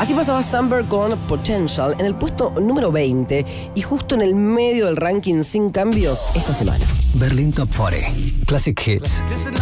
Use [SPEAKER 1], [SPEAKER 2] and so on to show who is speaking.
[SPEAKER 1] Así pasaba Samber con Potential en el puesto número 20 y justo en el medio del ranking sin cambios esta semana.
[SPEAKER 2] Berlin Top 40. Classic Hits.